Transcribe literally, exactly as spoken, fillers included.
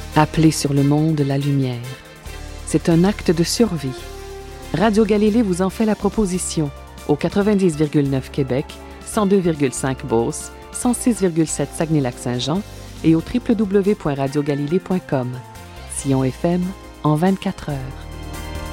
Appelez sur le monde la lumière. C'est un acte de survie. Radio Galilée vous en fait la proposition au quatre-vingt-dix virgule neuf Québec, cent deux virgule cinq Beauce, cent six virgule sept Saguenay-Lac-Saint-Jean et au w w w point radio galilée point com. Sillon F M en vingt-quatre heures.